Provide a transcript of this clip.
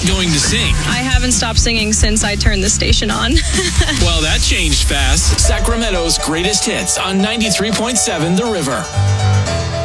going to sing. I haven't stopped singing since I turned the station on. Well, that changed fast. Sacramento's greatest hits on 93.7 The River.